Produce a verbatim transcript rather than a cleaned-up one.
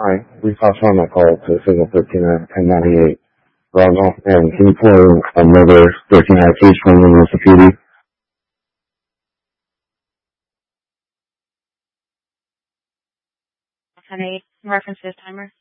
Hi, we passed on that call to signal thirteen at ten ninety-eight. Bravo, and can you pull another thirteen at please from the P D? ten eight, reference this timer.